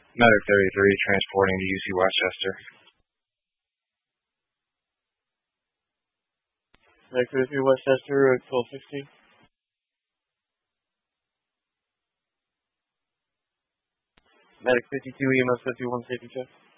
Medic 33, transporting to UC Westchester. Medic 33, Westchester, 1216. Medic 52, EMS 51, safety check.